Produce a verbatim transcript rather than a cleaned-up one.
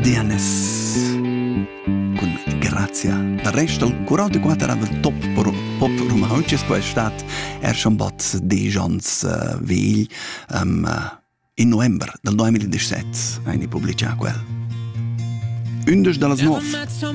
Dianes con Grazia. Del resto, il quarantaquattro era il top pop, pop romantisch, poi è stato er schon bot dei giorns uh, vegli um, uh, in novembre del duemiladiciassette, hai pubblicato quel. undici delle nove.